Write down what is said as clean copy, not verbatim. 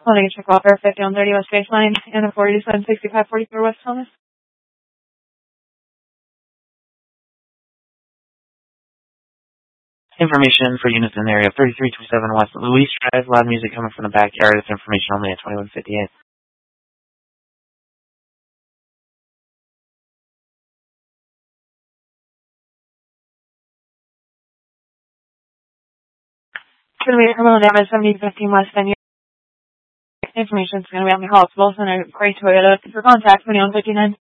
Holding a check off Air 50 on 30 West Baseline and a 476544 West Thomas. Information for units in the area of 3327 West Louise Drive. Loud music coming from the backyard. It's information only at 2158. It's going to be a criminal damage 7015 West Venue. Information is going to be on the call. It's Wilson or Gray Toyota. For contact 2159.